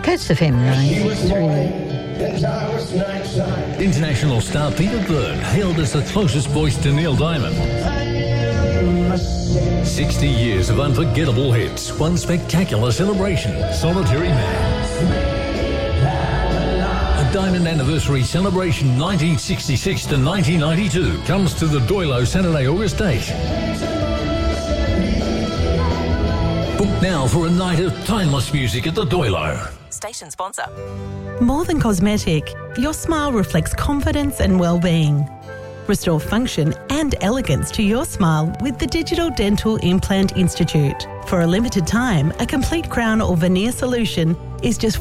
Coast FM 93. International star Peter Byrne, hailed as the closest voice to Neil Diamond. 60 years of unforgettable hits, one spectacular celebration, Solitary Man. A Diamond Anniversary Celebration 1966 to 1992 comes to the Doilo Saturday, August 8. Book now for a night of timeless music at the Doilo. Station sponsor. More than cosmetic, your smile reflects confidence and well-being. Restore function and elegance to your smile with the Digital Dental Implant Institute. For a limited time, a complete crown or veneer solution is just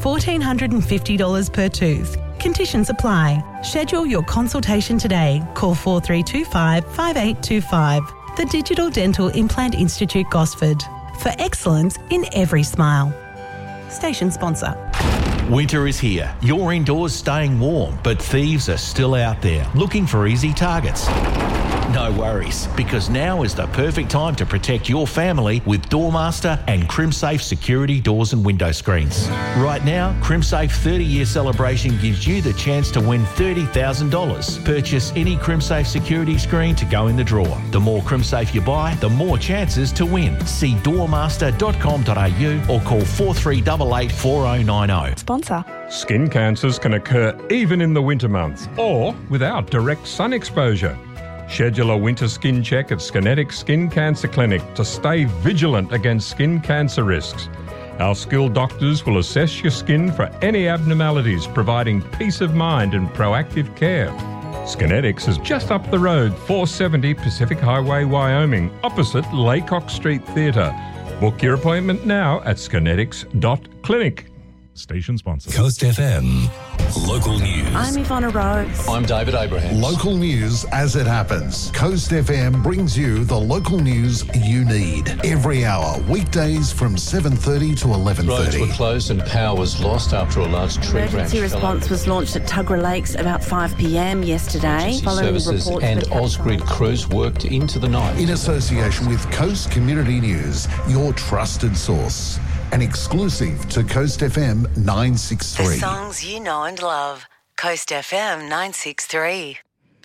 $1,450 per tooth. Conditions apply. Schedule your consultation today. Call 4325 5825. The Digital Dental Implant Institute, Gosford. For excellence in every smile. Station sponsor. Winter is here. You're indoors staying warm, but thieves are still out there looking for easy targets. No worries, because now is the perfect time to protect your family with Doormaster and CrimSafe security doors and window screens. Right now, CrimSafe 30-year celebration gives you the chance to win $30,000. Purchase any CrimSafe security screen to go in the draw. The more CrimSafe you buy, the more chances to win. See doormaster.com.au or call 4388 4090. Sponsor. Skin cancers can occur even in the winter months or without direct sun exposure. Schedule a winter skin check at Skinetic Skin Cancer Clinic to stay vigilant against skin cancer risks. Our skilled doctors will assess your skin for any abnormalities, providing peace of mind and proactive care. Skinetics is just up the road, 470 Pacific Highway, Wyoming, opposite Laycock Street Theatre. Book your appointment now at skinetics.clinic. Station sponsor. Coast FM. Local news. I'm Ivana Rose. I'm David Abraham. Local news as it happens. Coast FM brings you the local news you need every hour, weekdays from 7:30 to 11:30. Roads were closed and power was lost after a large tree branch. Emergency response was launched at Tuggerah Lakes about 5 p.m. yesterday. Following services and Ausgrid crews worked into the night. In association with Coast Community News, your trusted source. An exclusive to Coast FM 963. The songs you know and love. Coast FM 963.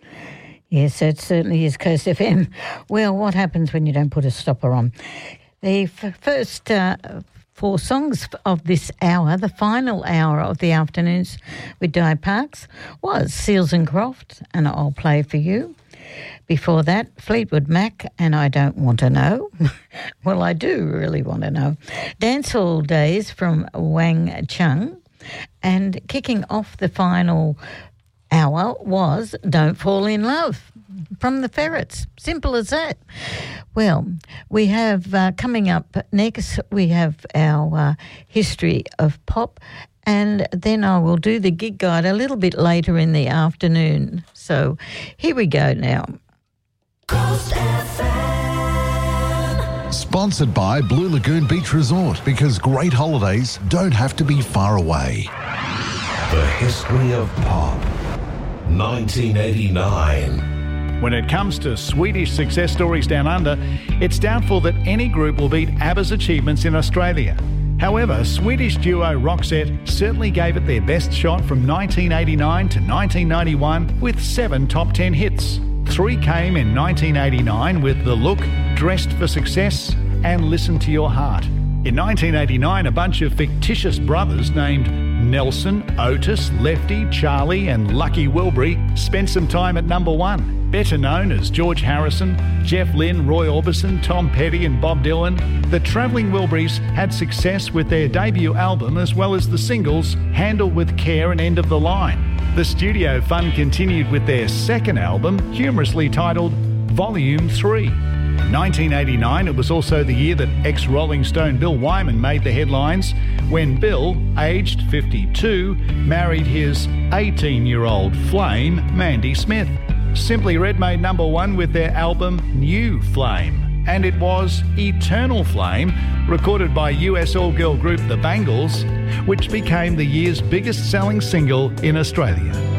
Yes, it certainly is Coast FM. Well, what happens when you don't put a stopper on? The first 4 songs of this hour, the final hour of the afternoons with Di Parks, was Seals and Croft, and I'll play for you. Before that, Fleetwood Mac and I Don't Want to Know. Well, I do really want to know. Dancehall Days from Wang Chung. And kicking off the final hour was Don't Fall in Love from the Ferrets. Simple as that. Well, we have coming up next, we have our history of pop. And then I will do the gig guide a little bit later in the afternoon. So here we go now. Coast FM. Sponsored by Blue Lagoon Beach Resort, because great holidays don't have to be far away. The history of pop. 1989. When it comes to Swedish success stories down under, it's doubtful that any group will beat ABBA's achievements in Australia. However, Swedish duo Roxette certainly gave it their best shot from 1989 to 1991 with 7 top 10 hits. 3 came in 1989 with The Look, Dressed for Success and Listen to Your Heart. In 1989, a bunch of fictitious brothers named Nelson, Otis, Lefty, Charlie and Lucky Wilbury spent some time at number 1. Better known as George Harrison, Jeff Lynne, Roy Orbison, Tom Petty and Bob Dylan, the Travelling Wilburys had success with their debut album as well as the singles Handle with Care and End of the Line. The studio fun continued with their second album, humorously titled Volume 3. 1989, it was also the year that ex-Rolling Stone Bill Wyman made the headlines when Bill, aged 52, married his 18-year-old flame, Mandy Smith. Simply Red made number 1 with their album New Flame, and it was Eternal Flame, recorded by US all-girl group The Bangles, which became the year's biggest selling single in Australia.